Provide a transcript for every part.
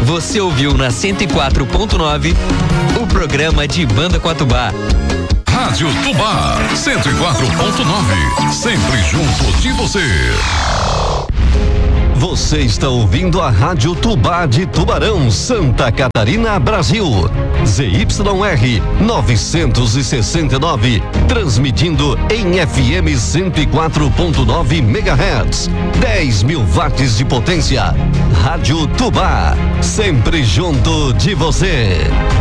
Você ouviu na 104.9 o programa de Banda Coatubá. Rádio Tubá 104.9, sempre junto de você. Você está ouvindo a Rádio Tubá de Tubarão, Santa Catarina, Brasil. ZYR 969, transmitindo em FM 104.9 MHz, 10.000 watts de potência. Rádio Tubá, sempre junto de você.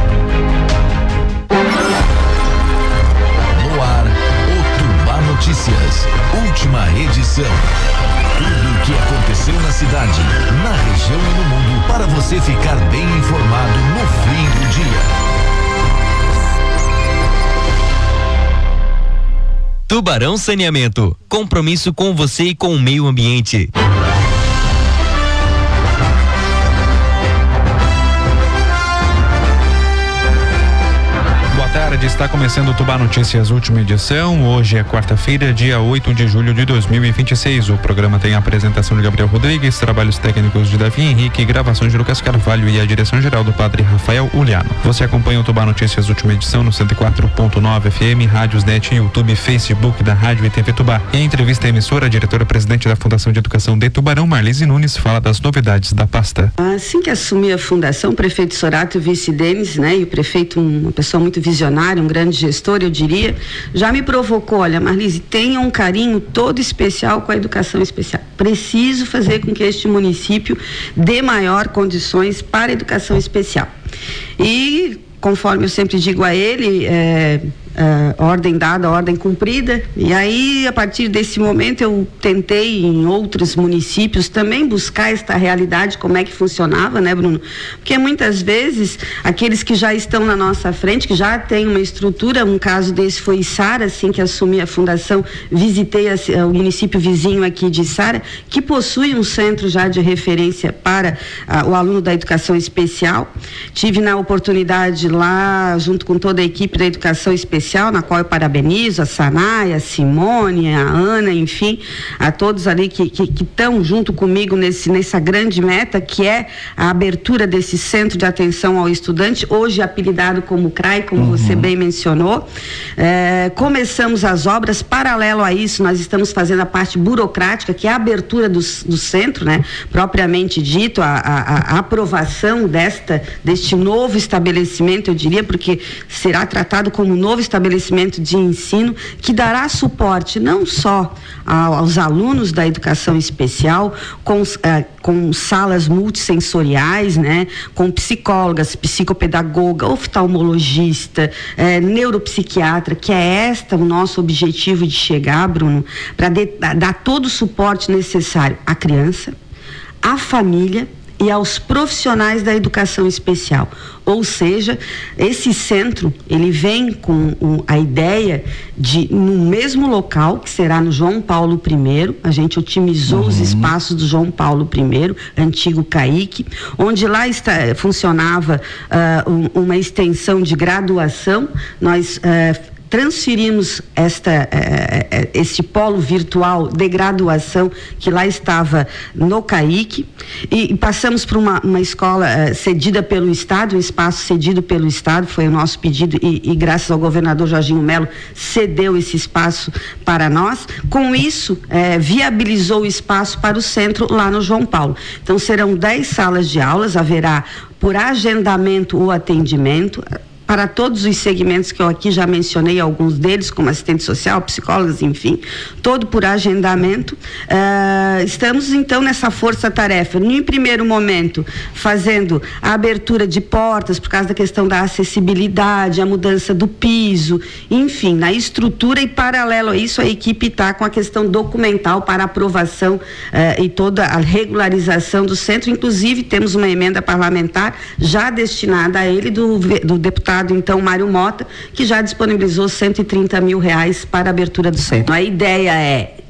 No ar, o Tubá Notícias, última edição. Tudo o que aconteceu na cidade, na região e no mundo, para você ficar bem informado no fim do dia. Tubarão Saneamento, compromisso com você e com o meio ambiente. Boa tarde, está começando o Tubá Notícias, última edição. Hoje é quarta-feira, dia 8 de julho de 2026. O programa tem a apresentação de Gabriel Rodrigues, trabalhos técnicos de Davi Henrique, gravações de Lucas Carvalho e a direção geral do padre Rafael Uliano. Você acompanha o Tubá Notícias, última edição, no 104.9 FM, Rádios Net, YouTube, Facebook da Rádio e TV Tubá. Em entrevista à emissora, a diretora-presidente da Fundação de Educação de Tubarão, Marlise Nunes, fala das novidades da pasta. Assim que assumi a fundação, o prefeito Sorato e o vice Denis, né, e o prefeito, uma pessoa muito visionária, um grande gestor, eu diria, já me provocou, olha, Marlise, tenha um carinho todo especial com a educação especial. Preciso fazer com que este município dê maior condições para a educação especial. E, conforme eu sempre digo a ele, ordem dada, ordem cumprida, e aí a partir desse momento eu tentei em outros municípios também buscar esta realidade, como é que funcionava, né, Bruno? Porque muitas vezes aqueles que já estão na nossa frente, que já têm uma estrutura, um caso desse foi Içara, assim que assumi a fundação, visitei o município vizinho aqui de Içara, que possui um centro já de referência para o aluno da educação especial. Tive na oportunidade lá, junto com toda a equipe da educação especial, na qual eu parabenizo a Sanaia, a Simone, a Ana, enfim, a todos ali que estão junto comigo nessa grande meta, que é a abertura desse centro de atenção ao estudante, hoje apelidado como CRAI, como você bem mencionou. Começamos as obras, paralelo a isso, nós estamos fazendo a parte burocrática, que é a abertura do centro, né, propriamente dito, a aprovação deste novo estabelecimento, eu diria, porque será tratado como novo estabelecimento de ensino que dará suporte não só aos alunos da educação especial, com salas multissensoriais, né, com psicólogas, psicopedagoga, oftalmologista, neuropsiquiatra, que é o nosso objetivo de chegar, Bruno, para dar todo o suporte necessário à criança, à família e aos profissionais da educação especial. Ou seja, esse centro, ele vem com a ideia de, no mesmo local, que será no João Paulo I, a gente otimizou os espaços do João Paulo I, antigo CAIC, onde lá funcionava uma extensão de graduação. Nós transferimos esse polo virtual de graduação que lá estava no CAIC e passamos por uma escola cedida pelo Estado, um espaço cedido pelo Estado, foi o nosso pedido e graças ao governador Jorginho Melo cedeu esse espaço para nós. Com isso, viabilizou o espaço para o centro lá no João Paulo. Então serão 10 salas de aulas, haverá por agendamento o atendimento para todos os segmentos que eu aqui já mencionei, alguns deles, como assistente social, psicólogos, enfim, todo por agendamento. Estamos, então, nessa força-tarefa. Em primeiro momento, fazendo a abertura de portas, por causa da questão da acessibilidade, a mudança do piso, enfim, na estrutura, e paralelo a isso, a equipe está com a questão documental para aprovação e toda a regularização do centro. Inclusive, temos uma emenda parlamentar já destinada a ele, do deputado então Mário Mota, que já disponibilizou R$130 mil para a abertura do centro. A ideia é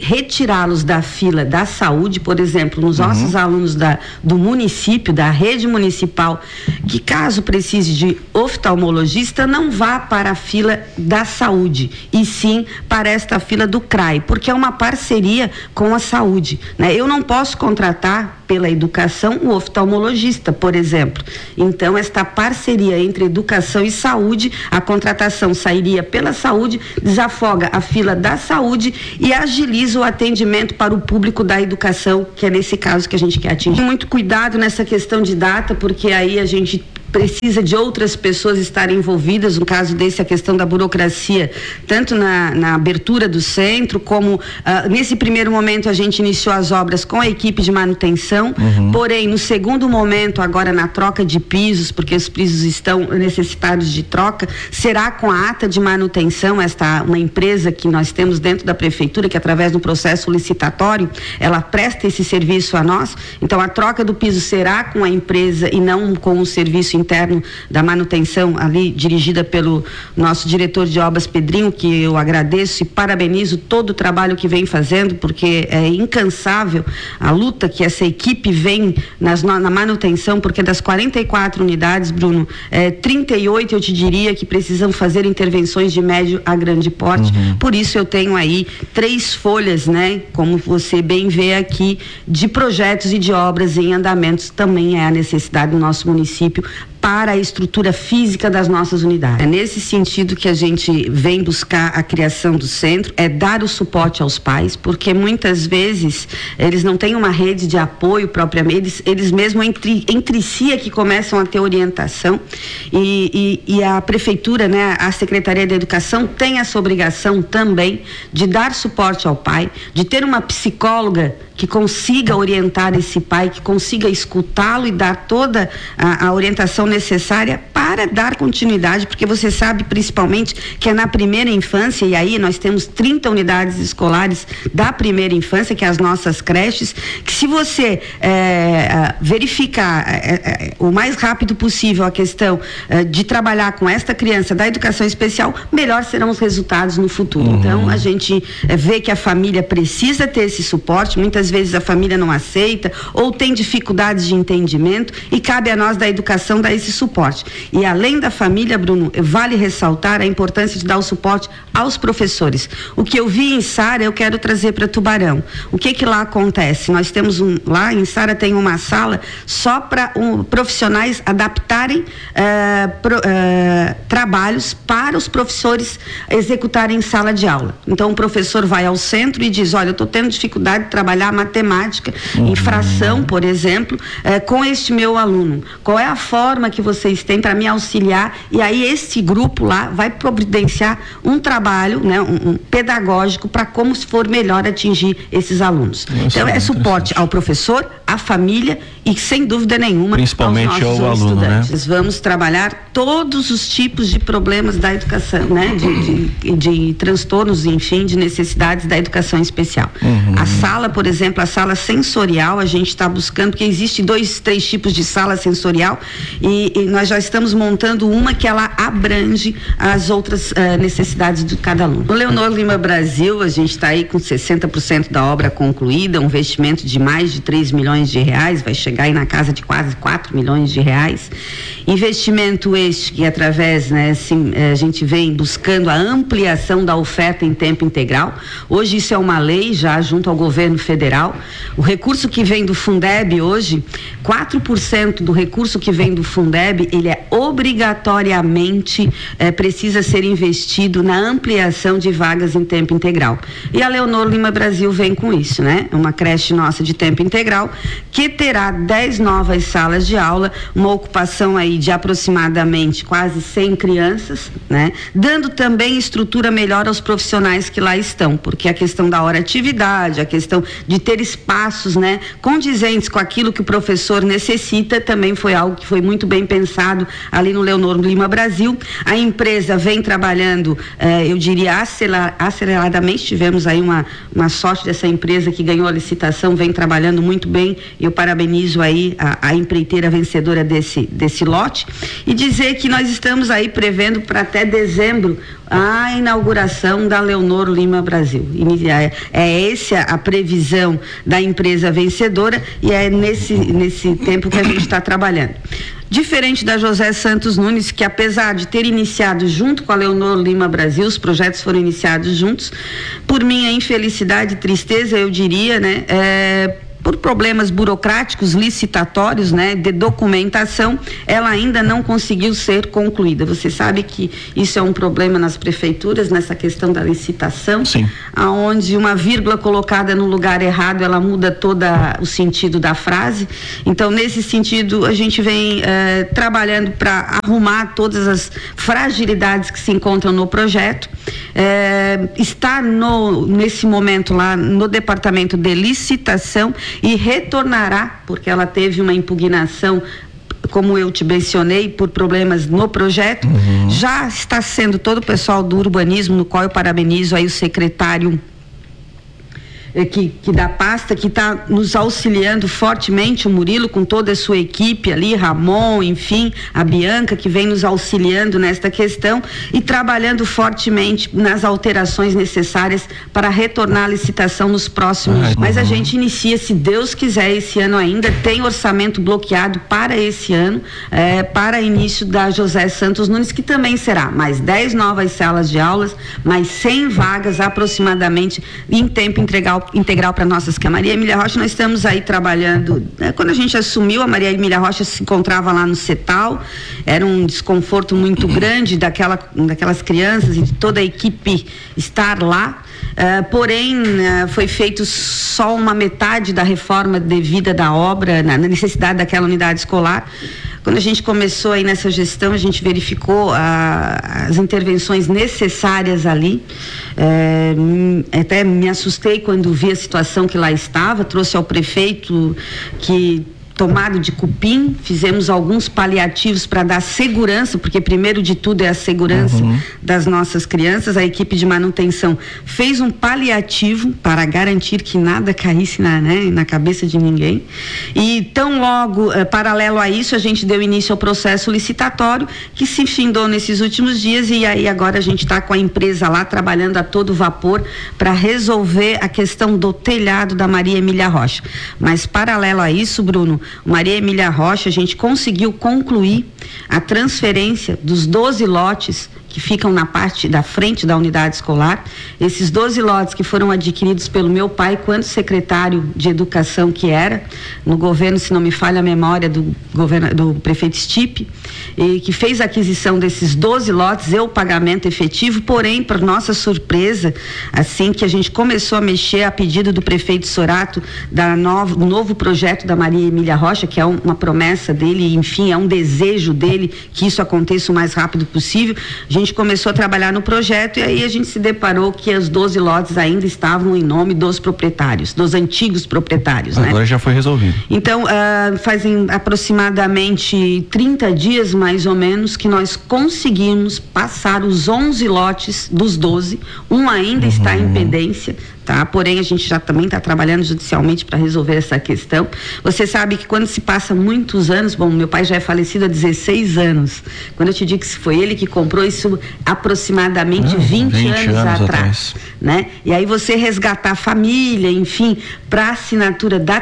retirá-los da fila da saúde, por exemplo, nos nossos alunos do município, da rede municipal, que caso precise de oftalmologista, não vá para a fila da saúde, e sim para esta fila do CRAI, porque é uma parceria com a saúde, né? Eu não posso contratar pela educação o oftalmologista, por exemplo. Então, esta parceria entre educação e saúde, a contratação sairia pela saúde, desafoga a fila da saúde e agiliza o atendimento para o público da educação, que é nesse caso que a gente quer atingir. Muito cuidado nessa questão de data, porque aí a gente precisa de outras pessoas estarem envolvidas, no caso desse, a questão da burocracia, tanto na abertura do centro, como nesse primeiro momento a gente iniciou as obras com a equipe de manutenção, porém, no segundo momento, agora na troca de pisos, porque os pisos estão necessitados de troca, será com a ata de manutenção, uma empresa que nós temos dentro da prefeitura, que através do processo licitatório, ela presta esse serviço a nós, então a troca do piso será com a empresa e não com o serviço interno da manutenção ali dirigida pelo nosso diretor de obras, Pedrinho, que eu agradeço e parabenizo todo o trabalho que vem fazendo, porque é incansável a luta que essa equipe vem na manutenção, porque das 44 unidades, Bruno, 38 eu te diria que precisam fazer intervenções de médio a grande porte, por isso eu tenho aí 3 folhas, né, como você bem vê aqui, de projetos e de obras em andamentos, também é a necessidade do nosso município para a estrutura física das nossas unidades. É nesse sentido que a gente vem buscar a criação do centro, é dar o suporte aos pais, porque muitas vezes eles não têm uma rede de apoio propriamente, eles mesmos entre si é que começam a ter orientação e a prefeitura, né, a Secretaria da Educação tem essa obrigação também de dar suporte ao pai, de ter uma psicóloga que consiga orientar esse pai, que consiga escutá-lo e dar toda a orientação necessária para dar continuidade, porque você sabe principalmente que é na primeira infância, e aí nós temos 30 unidades escolares da primeira infância, que é as nossas creches, que se você verificar o mais rápido possível a questão de trabalhar com esta criança da educação especial, melhor serão os resultados no futuro. Então, a gente vê que a família precisa ter esse suporte, muitas vezes a família não aceita ou tem dificuldades de entendimento e cabe a nós da educação dar esse suporte. E além da família, Bruno, vale ressaltar a importância de dar o suporte aos professores. O que eu vi em Sara, eu quero trazer para Tubarão. O que lá acontece? Nós temos lá em Sara tem uma sala só para profissionais adaptarem trabalhos para os professores executarem em sala de aula. Então o professor vai ao centro e diz, olha, eu estou tendo dificuldade de trabalhar matemática, em fração, por exemplo, com este meu aluno. Qual é a forma que vocês têm para me auxiliar? E aí esse grupo lá vai providenciar um trabalho, né, um pedagógico para como se for melhor atingir esses alunos. Então é suporte ao professor, à família e sem dúvida nenhuma principalmente aos nossos aluno, estudantes. Né? Vamos trabalhar todos os tipos de problemas da educação, né, de transtornos, enfim, de necessidades da educação especial. A sala, por exemplo, a sala sensorial, a gente está buscando, porque existe 2, 3 tipos de sala sensorial e nós já estamos montando uma que ela abrange as outras necessidades de cada aluno. No Leonor Lima Brasil, a gente está aí com 60% da obra concluída, um investimento de mais de 3 milhões de reais, vai chegar aí na casa de quase 4 milhões de reais. Investimento este que através, né, assim, a gente vem buscando a ampliação da oferta em tempo integral. Hoje isso é uma lei já junto ao governo federal. O recurso que vem do Fundeb hoje, 4% do recurso que vem do Fundeb, ele é obrigatoriamente precisa ser investido na ampliação de vagas em tempo integral. E a Leonor Lima Brasil vem com isso, né? Uma creche nossa de tempo integral que terá 10 novas salas de aula, uma ocupação aí de aproximadamente quase 100 crianças, né? Dando também estrutura melhor aos profissionais que lá estão, porque a questão da hora atividade, a questão de ter espaços, né, condizentes com aquilo que o professor necessita, também foi algo que foi muito bem pensado ali no Leonor Lima Brasil. A empresa vem trabalhando, eu diria aceleradamente, tivemos aí uma sorte dessa empresa que ganhou a licitação, vem trabalhando muito bem, eu parabenizo parabenizo aí a empreiteira vencedora desse lote e dizer que nós estamos aí prevendo para até dezembro a inauguração da Leonor Lima Brasil. É essa a previsão da empresa vencedora e é nesse tempo que a gente está trabalhando. Diferente da José Santos Nunes, que apesar de ter iniciado junto com a Leonor Lima Brasil, os projetos foram iniciados juntos, por minha infelicidade e tristeza, eu diria, né, por problemas burocráticos, licitatórios, né, de documentação, ela ainda não conseguiu ser concluída. Você sabe que isso é um problema nas prefeituras, nessa questão da licitação, sim, aonde uma vírgula colocada no lugar errado, ela muda todo o sentido da frase. Então, nesse sentido, a gente vem trabalhando para arrumar todas as fragilidades que se encontram no projeto. Está nesse momento lá no departamento de licitação e retornará, porque ela teve uma impugnação, como eu te mencionei, por problemas no projeto. Já está sendo todo o pessoal do urbanismo, no qual eu parabenizo aí o secretário que da pasta, que está nos auxiliando fortemente, o Murilo com toda a sua equipe ali, Ramon, enfim, a Bianca, que vem nos auxiliando nesta questão e trabalhando fortemente nas alterações necessárias para retornar à licitação nos próximos. Mas a gente inicia, se Deus quiser, esse ano ainda, tem orçamento bloqueado para esse ano, para início da José Santos Nunes, que também será mais 10 novas salas de aulas, mais 100 vagas aproximadamente em tempo integral para nossas, que a Maria Emília Rocha, nós estamos aí trabalhando, quando a gente assumiu, a Maria Emília Rocha se encontrava lá no CETAL, era um desconforto muito grande daquelas crianças e de toda a equipe estar lá, porém foi feito só uma metade da reforma devida da obra, na necessidade daquela unidade escolar. Quando a gente começou aí nessa gestão, a gente verificou as intervenções necessárias ali. Até me assustei quando vi a situação que lá estava, trouxe ao prefeito que tomado de cupim, fizemos alguns paliativos para dar segurança, porque primeiro de tudo é a segurança das nossas crianças. A equipe de manutenção fez um paliativo para garantir que nada caísse na cabeça de ninguém. E tão logo, paralelo a isso, a gente deu início ao processo licitatório, que se findou nesses últimos dias, e aí agora a gente está com a empresa lá trabalhando a todo vapor para resolver a questão do telhado da Maria Emília Rocha. Mas paralelo a isso, Bruno, Maria Emília Rocha, a gente conseguiu concluir a transferência dos 12 lotes que ficam na parte da frente da unidade escolar. Esses 12 lotes que foram adquiridos pelo meu pai quando secretário de educação que era, no governo, se não me falha a memória, do prefeito Stipe, e que fez a aquisição desses 12 lotes e o pagamento efetivo, porém, para nossa surpresa, assim que a gente começou a mexer a pedido do prefeito Sorato, do novo projeto da Maria Emília Rocha, que é uma promessa dele, enfim, é um desejo dele que isso aconteça o mais rápido possível. A gente começou a trabalhar no projeto e aí a gente se deparou que os 12 lotes ainda estavam em nome dos proprietários, dos antigos proprietários. Agora já foi resolvido. Então, fazem aproximadamente 30 dias, mais ou menos, que nós conseguimos passar os 11 lotes dos 12, um ainda está em pendência, tá? Porém, a gente já também está trabalhando judicialmente para resolver essa questão. Você sabe que quando se passa muitos anos, bom, meu pai já é falecido há 16 anos, quando eu te digo que foi ele que comprou isso aproximadamente 20 anos atrás, né? E aí você resgatar a família, enfim, para a assinatura da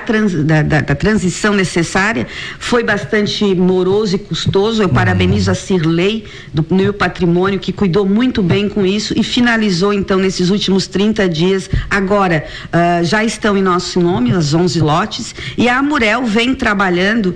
transição necessária, foi bastante moroso e custoso. Eu parabenizo a Cirlei do meu patrimônio, que cuidou muito bem com isso e finalizou então nesses últimos 30 dias. Agora, já estão em nosso nome as 11 lotes, e a Amurel vem trabalhando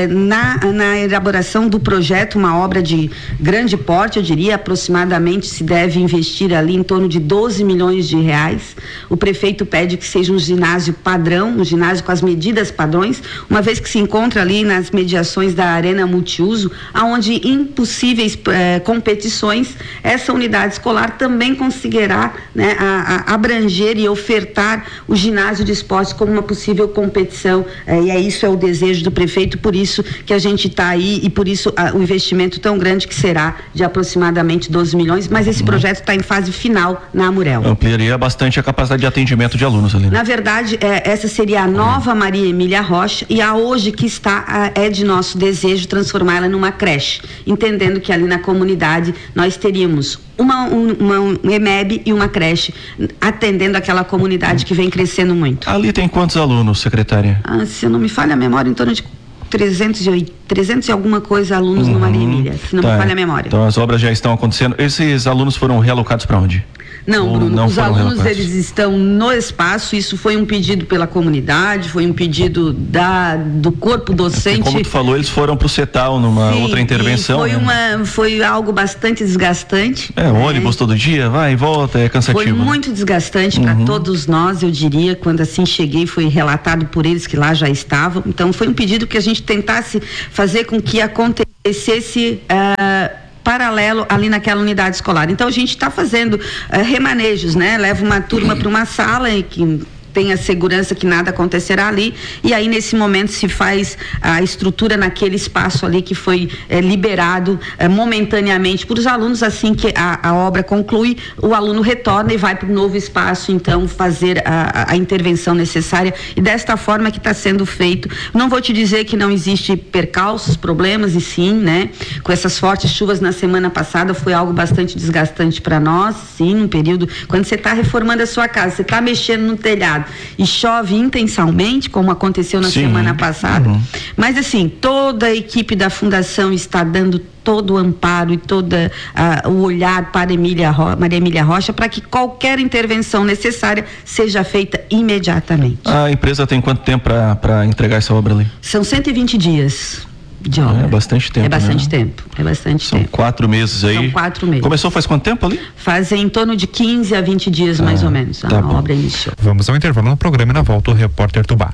na elaboração do projeto, uma obra de grande porte, eu diria, aproximadamente se deve investir ali em torno de 12 milhões de reais. O prefeito pede que seja um ginásio padrão, um ginásio com as medidas padrões, uma vez que se encontra ali nas mediações da arena multiuso, aonde em possíveis competições, essa unidade escolar também conseguirá, né, abranger poderia ofertar o ginásio de esportes como uma possível competição, e isso é o desejo do prefeito, por isso que a gente está aí, e por isso o investimento tão grande que será de aproximadamente 12 milhões, mas esse projeto está em fase final na Amurel. Ampliaria bastante a capacidade de atendimento de alunos ali, né? Na verdade, essa seria a nova Maria Emília Rocha, e a hoje que está, é de nosso desejo transformá-la numa creche, entendendo que ali na comunidade nós teríamos um EMEB e uma creche, atendendo aquela comunidade que vem crescendo muito. Ali tem quantos alunos, secretária? Se eu não me falha a memória, em torno de 300 e alguma coisa alunos no Maria Emília, se não me falha a memória. Então as obras já estão acontecendo. Esses alunos foram realocados para onde? Não, Bruno, os alunos eles estão no espaço, isso foi um pedido pela comunidade, foi um pedido do corpo docente. Porque, como tu falou, eles foram para o CETAL numa outra intervenção. Foi algo bastante desgastante. Ônibus todo dia, vai e volta, é cansativo. Foi muito desgastante para todos nós, eu diria, quando assim cheguei, foi relatado por eles que lá já estavam, então foi um pedido que a gente tentasse fazer com que acontecesse paralelo ali naquela unidade escolar. Então a gente está fazendo remanejos, né? Leva uma turma para uma sala e que tem a segurança que nada acontecerá ali, e aí nesse momento se faz a estrutura naquele espaço ali que foi liberado momentaneamente para os alunos. Assim que a obra conclui, o aluno retorna e vai para o novo espaço, então fazer a intervenção necessária, e desta forma que está sendo feito. Não vou te dizer que não existe percalços, problemas, e sim, né? Com essas fortes chuvas na semana passada foi algo bastante desgastante para nós, sim, num período, quando você está reformando a sua casa, você está mexendo no telhado e chove intensamente, como aconteceu na semana passada, mas assim, toda a equipe da fundação está dando todo o amparo e todo o olhar para Maria Emília Rocha, para que qualquer intervenção necessária seja feita imediatamente. A empresa tem quanto tempo para entregar essa obra ali? São 120 dias de obra. É bastante tempo. É bastante tempo. São 4 meses aí. São 4 meses. Começou faz quanto tempo ali? Faz em torno de 15 a 20 dias, mais ou menos. A obra iniciou. Vamos ao intervalo no programa e na volta o repórter Tubá.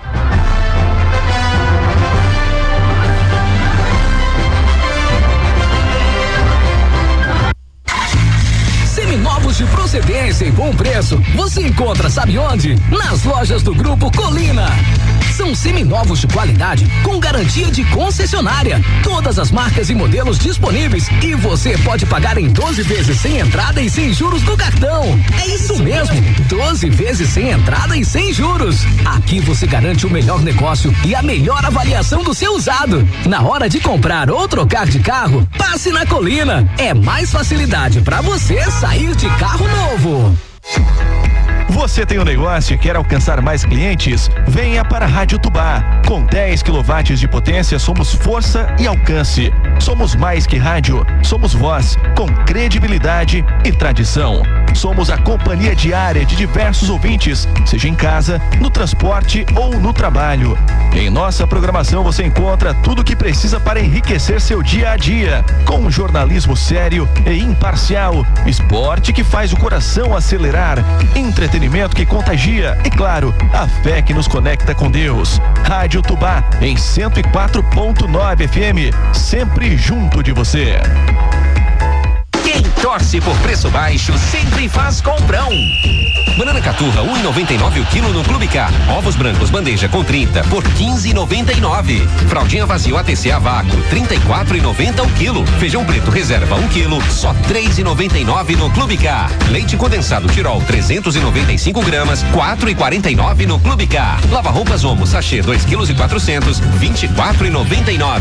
Seminovos de procedência e bom preço, você encontra, sabe onde? Nas lojas do Grupo Colina. São seminovos de qualidade com garantia de concessionária. Todas as marcas e modelos disponíveis, e você pode pagar em 12 vezes sem entrada e sem juros no cartão. É isso mesmo, 12 vezes sem entrada e sem juros. Aqui você garante o melhor negócio e a melhor avaliação do seu usado. Na hora de comprar ou trocar de carro, passe na Colina. É mais facilidade para você sair de carro novo. Você tem um negócio e quer alcançar mais clientes? Venha para a Rádio Tubá. Com 10 kW de potência, somos força e alcance. Somos mais que rádio, somos voz, com credibilidade e tradição. Somos a companhia diária de diversos ouvintes, seja em casa, no transporte ou no trabalho. Em nossa programação você encontra tudo o que precisa para enriquecer seu dia a dia, com um jornalismo sério e imparcial, esporte que faz o coração acelerar, entretenimento que contagia e, claro, a fé que nos conecta com Deus. Rádio Tubá em 104.9 FM, sempre junto de você. Quem torce por preço baixo sempre faz comprão. Banana caturra 1,99 o quilo no Clube K. Ovos brancos bandeja com 30 por 15,99. Fraldinha vazio ATC a vácuo 34,90 o quilo. Feijão preto reserva 1 quilo só 3,99 no Clube K. Leite condensado Tirol 395 gramas 4,49 no Clube K. Lava roupas Omo sachê 2 quilos e 400 24,99.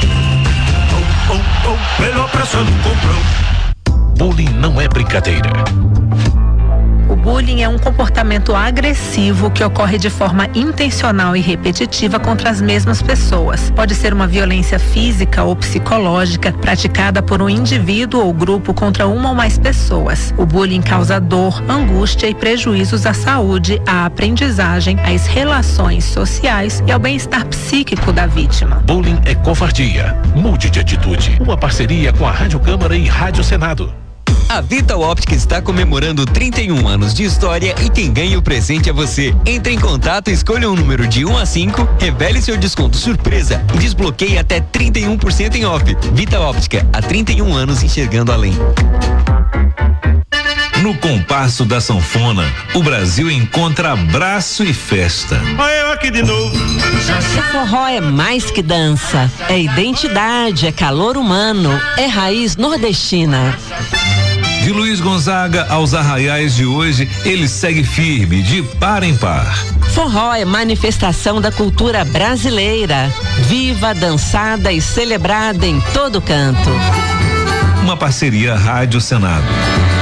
Melhor preço no comprão. Bullying não é brincadeira. O bullying é um comportamento agressivo que ocorre de forma intencional e repetitiva contra as mesmas pessoas. Pode ser uma violência física ou psicológica praticada por um indivíduo ou grupo contra uma ou mais pessoas. O bullying causa dor, angústia e prejuízos à saúde, à aprendizagem, às relações sociais e ao bem-estar psíquico da vítima. Bullying é covardia. Mude de atitude. Uma parceria com a Rádio Câmara e Rádio Senado. A Vital Óptica está comemorando 31 anos de história e quem ganha o presente é você. Entre em contato, escolha um número de 1 a 5, revele seu desconto surpresa e desbloqueie até 31% em off. Vital Óptica, há 31 anos enxergando além. No compasso da sanfona, o Brasil encontra abraço e festa. Olha eu aqui de novo. Forró é mais que dança, é identidade, é calor humano, é raiz nordestina. De Luiz Gonzaga aos arraiais de hoje, ele segue firme, de par em par. Forró é manifestação da cultura brasileira, viva, dançada e celebrada em todo canto. Uma parceria Rádio Senado.